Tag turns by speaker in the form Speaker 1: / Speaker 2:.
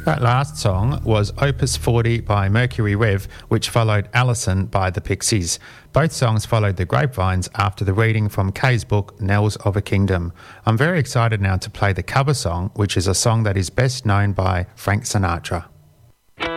Speaker 1: That last song was Opus 40 by Mercury Rev, which followed Alison by the Pixies. Both songs followed the Grapevines after the reading from Kay's book, Knells of a Kingdom. I'm very excited now to play the cover song, which is a song that is best known by Frank Sinatra.